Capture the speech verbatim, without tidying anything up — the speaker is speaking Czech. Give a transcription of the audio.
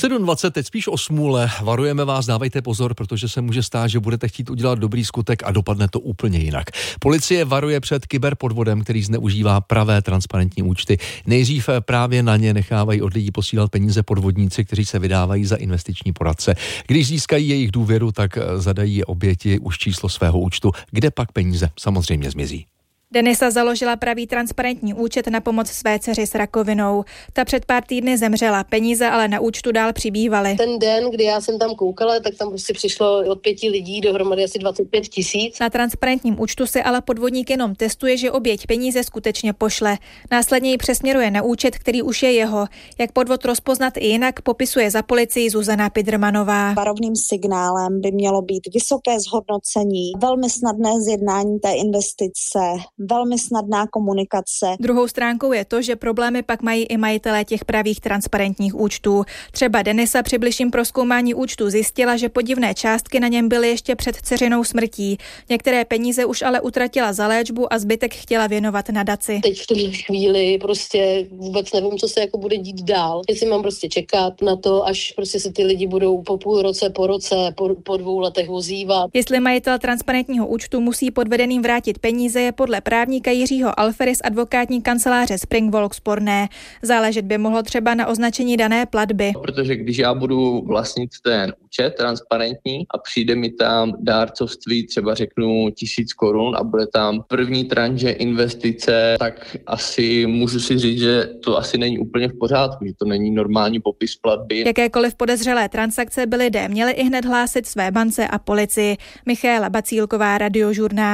sedm dvacet, teď spíš o smůle. Varujeme vás, dávejte pozor, protože se může stát, že budete chtít udělat dobrý skutek a dopadne to úplně jinak. Policie varuje před kyberpodvodem, který zneužívá pravé transparentní účty. Nejdřív právě na ně nechávají od lidí posílat peníze podvodníci, kteří se vydávají za investiční poradce. Když získají jejich důvěru, tak zadají oběti už číslo svého účtu, kde pak peníze samozřejmě zmizí. Denisa založila pravý transparentní účet na pomoc své dceři s rakovinou. Ta před pár týdny zemřela, peníze ale na účtu dál přibývaly. Ten den, kdy já jsem tam koukala, tak tam prostě přišlo od pěti lidí dohromady asi dvacet pět tisíc. Na transparentním účtu si ale podvodník jenom testuje, že oběť peníze skutečně pošle. Následně ji přesměruje na účet, který už je jeho. Jak podvod rozpoznat i jinak, popisuje za policii Zuzana Pidrmanová. Varovným signálem by mělo být vysoké zhodnocení, velmi snadné zjednání té investice, velmi snadná komunikace. Druhou stránkou je to, že problémy pak mají i majitelé těch pravých transparentních účtů. Třeba Denisa při bližším prozkoumání účtu zjistila, že podivné částky na něm byly ještě před dceřinou smrtí. Některé peníze už ale utratila za léčbu a zbytek chtěla věnovat nadaci. Teď v tuhle chvíli prostě vůbec nevím, co se jako bude dít dál. Jestli mám prostě čekat na to, až prostě se ty lidi budou po půl roce, po roce, po, po dvou letech ozývat. Jestli majitel transparentního účtu musí podvedeným vrátit peníze, je podle právníka Jiřího Alfery z advokátní kanceláře Springwalk sporné. Záležet by mohlo třeba na označení dané platby. Protože když já budu vlastnit ten účet transparentní a přijde mi tam dárcovství, třeba řeknu tisíc korun a bude tam první tranže investice, tak asi můžu si říct, že to asi není úplně v pořádku, že to není normální popis platby. Jakékoliv podezřelé transakce by lidé měli i hned hlásit své bance a policii. Michaela Bacílková, Radiožurnál.